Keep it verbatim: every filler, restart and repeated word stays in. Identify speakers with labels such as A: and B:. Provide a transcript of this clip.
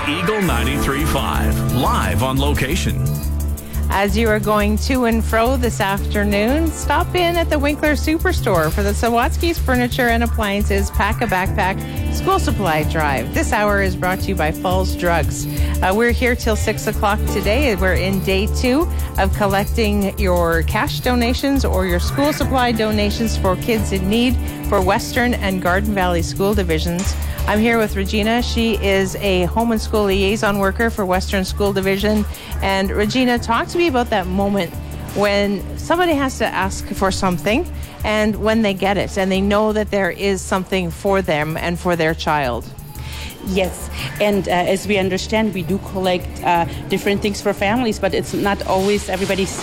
A: Eagle ninety-three point five, live on location.
B: As you are going to and fro this afternoon, stop in at the Winkler Superstore for the Sawatsky's Furniture and Appliances Pack a Backpack School Supply Drive. This hour is brought to you by Falls Drugs. Uh, we're here till six o'clock today. We're in day two of collecting your cash donations or your school supply donations for kids in need for Western and Garden Valley School Divisions. I'm here with Regina. She is a home and school liaison worker for Western School Division. And Regina, talk to me about that moment when somebody has to ask for something and when they get it and they know that there is something for them and for their child.
C: Yes, and uh, as we understand, we do collect uh, different things for families, but it's not always everybody